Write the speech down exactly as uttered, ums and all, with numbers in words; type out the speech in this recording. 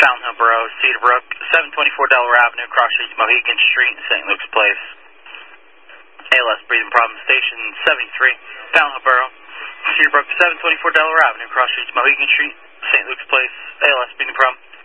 Fountain Hill Borough, Cedar Brook, seven twenty-four Delaware Avenue, cross streets Mohegan Street, Saint Luke's Place. A L S breathing problem, station seventy-three, Fountain Hill Borough, Cedar Brook, seven twenty-four Delaware Avenue, cross streets Mohegan Street, Saint Luke's Place. A L S breathing problem.